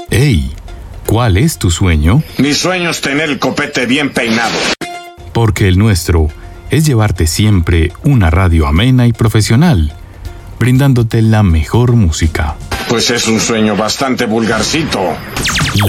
¡Ey! ¿Cuál es tu sueño? Mi sueño es tener el copete bien peinado. Porque el nuestro es llevarte siempre una radio amena y profesional, brindándote la mejor música. Pues es un sueño bastante vulgarcito.